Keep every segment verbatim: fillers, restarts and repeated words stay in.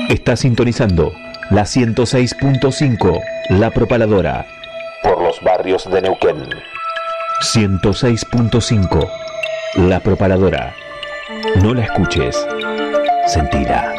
Está sintonizando la ciento seis punto cinco, La Propaladora, por los barrios de Neuquén. ciento seis punto cinco, La Propaladora. No la escuches, sentirá.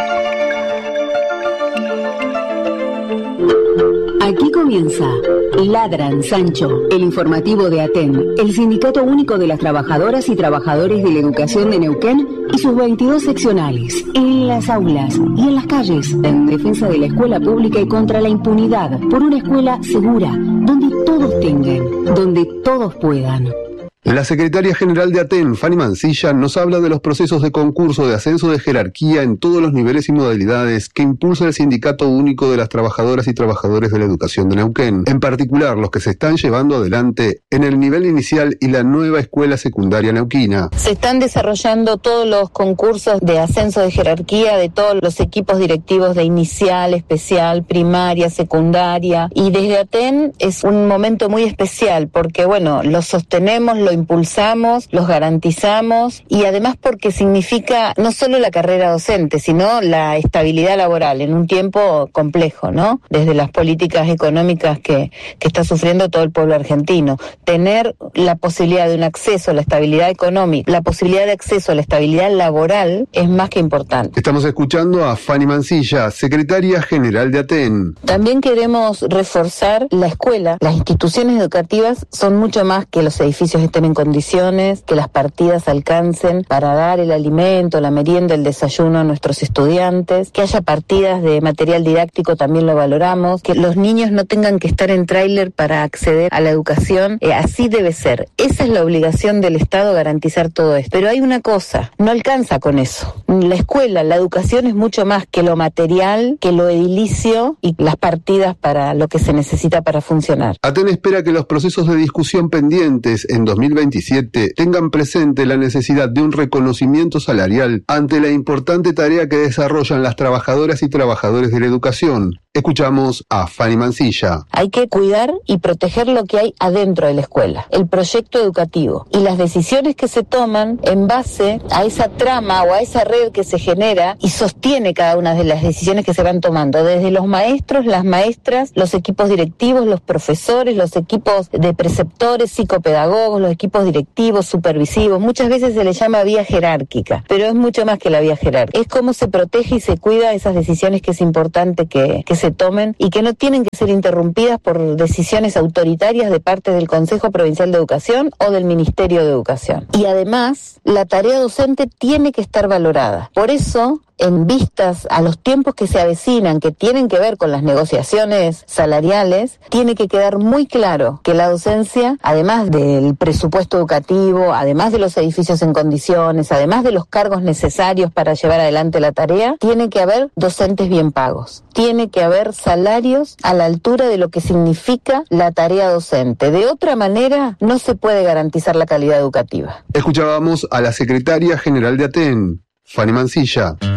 Aquí comienza Ladran Sancho, el informativo de ATEN, el Sindicato Único de las Trabajadoras y Trabajadores de la Educación de Neuquén y sus veintidós seccionales, en las aulas y en las calles, en defensa de la escuela pública y contra la impunidad, por una escuela segura, donde todos tengan, donde todos puedan. La secretaria general de ATEN, Fanny Mancilla, nos habla de los procesos de concurso de ascenso de jerarquía en todos los niveles y modalidades que impulsa el Sindicato Único de las Trabajadoras y Trabajadores de la Educación de Neuquén, en particular los que se están llevando adelante en el nivel inicial y la nueva escuela secundaria neuquina. Se están desarrollando todos los concursos de ascenso de jerarquía de todos los equipos directivos de inicial, especial, primaria, secundaria, y desde ATEN es un momento muy especial porque, bueno, lo sostenemos, lo impulsamos, los garantizamos y además porque significa no solo la carrera docente, sino la estabilidad laboral en un tiempo complejo, ¿no? Desde las políticas económicas que, que está sufriendo todo el pueblo argentino. Tener la posibilidad de un acceso a la estabilidad económica, la posibilidad de acceso a la estabilidad laboral es más que importante. Estamos escuchando a Fanny Mancilla, secretaria general de ATEN. También queremos reforzar la escuela. Las instituciones educativas son mucho más que los edificios estén en condiciones, que las partidas alcancen para dar el alimento, la merienda, el desayuno a nuestros estudiantes, que haya partidas de material didáctico, también lo valoramos, que los niños no tengan que estar en tráiler para acceder a la educación, eh, así debe ser. Esa es la obligación del Estado, garantizar todo esto. Pero hay una cosa, no alcanza con eso. La escuela, la educación es mucho más que lo material, que lo edilicio y las partidas para lo que se necesita para funcionar. ATEN espera que los procesos de discusión pendientes en dos mil veintisiete tengan presente la necesidad de un reconocimiento salarial ante la importante tarea que desarrollan las trabajadoras y trabajadores de la educación. Escuchamos a Fanny Mancilla. Hay que cuidar y proteger lo que hay adentro de la escuela, el proyecto educativo y las decisiones que se toman en base a esa trama o a esa red que se genera y sostiene cada una de las decisiones que se van tomando, desde los maestros, las maestras, los equipos directivos, los profesores, los equipos de preceptores, psicopedagogos, los equipos directivos, supervisivos. Muchas veces se le llama vía jerárquica, pero es mucho más que la vía jerárquica. Es cómo se protege y se cuida esas decisiones que es importante que, que se tomen y que no tienen que ser interrumpidas por decisiones autoritarias de parte del Consejo Provincial de Educación o del Ministerio de Educación. Y además, la tarea docente tiene que estar valorada. Por eso, en vistas a los tiempos que se avecinan, que tienen que ver con las negociaciones salariales, tiene que quedar muy claro que la docencia, además del presupuesto educativo, además de los edificios en condiciones, además de los cargos necesarios para llevar adelante la tarea, tiene que haber docentes bien pagos. Tiene que haber salarios a la altura de lo que significa la tarea docente. De otra manera, no se puede garantizar la calidad educativa. Escuchábamos a la secretaria general de ATEN, Fanny Mancilla.